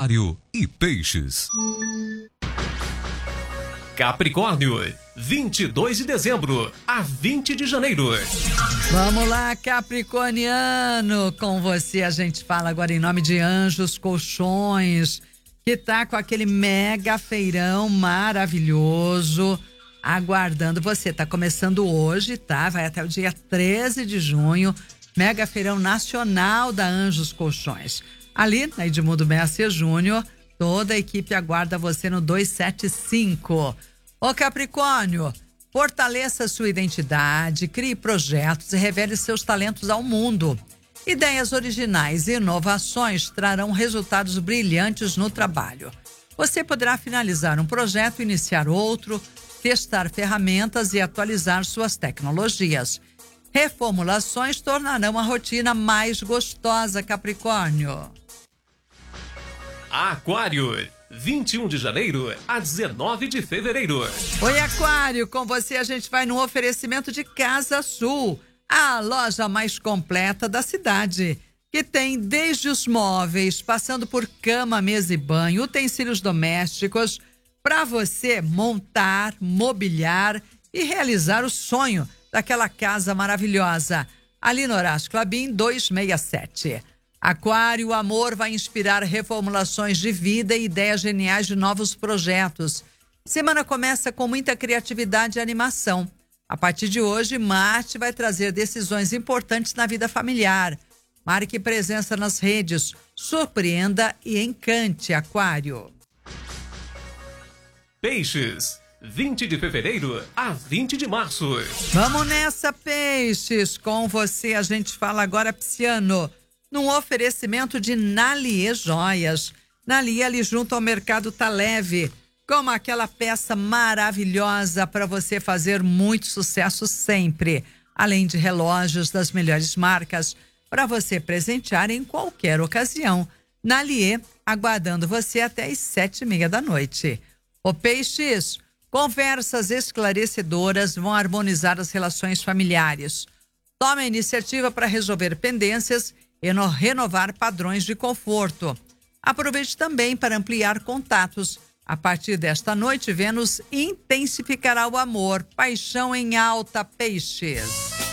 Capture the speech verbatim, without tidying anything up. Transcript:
Aquário e Peixes. Capricórnio, vinte e dois de dezembro a vinte de janeiro. Vamos lá, capricorniano, com você a gente fala agora em nome de Anjos Colchões, que tá com aquele mega feirão maravilhoso aguardando você. Tá começando hoje, tá? Vai até o dia treze de junho, mega feirão nacional da Anjos Colchões. Ali, na Edmundo Messia Júnior, toda a equipe aguarda você no duzentos e setenta e cinco. Ô Capricórnio, fortaleça sua identidade, crie projetos e revele seus talentos ao mundo. Ideias originais e inovações trarão resultados brilhantes no trabalho. Você poderá finalizar um projeto, iniciar outro, testar ferramentas e atualizar suas tecnologias. Reformulações tornarão a rotina mais gostosa, Capricórnio. Aquário, vinte e um de janeiro a dezenove de fevereiro. Oi, Aquário, com você a gente vai no oferecimento de Casa Sul, a loja mais completa da cidade, que tem desde os móveis, passando por cama, mesa e banho, utensílios domésticos, para você montar, mobiliar e realizar o sonho daquela casa maravilhosa. Ali no Horácio Clabim, duzentos e sessenta e sete. Aquário, o amor vai inspirar reformulações de vida e ideias geniais de novos projetos. Semana começa com muita criatividade e animação. A partir de hoje, Marte vai trazer decisões importantes na vida familiar. Marque presença nas redes, surpreenda e encante, Aquário. Peixes, vinte de fevereiro a vinte de março. Vamos nessa, Peixes. Com você a gente fala agora, Pisciano, num oferecimento de Naliê Joias. Naliê, ali junto ao Mercado Tá Leve, como aquela peça maravilhosa para você fazer muito sucesso sempre. Além de relógios das melhores marcas, para você presentear em qualquer ocasião. Naliê, aguardando você até às sete e meia da noite. Ô Peixes, conversas esclarecedoras vão harmonizar as relações familiares. Tome a iniciativa para resolver pendências e no renovar padrões de conforto. Aproveite também para ampliar contatos. A partir desta noite, Vênus intensificará o amor, paixão em alta, Peixes.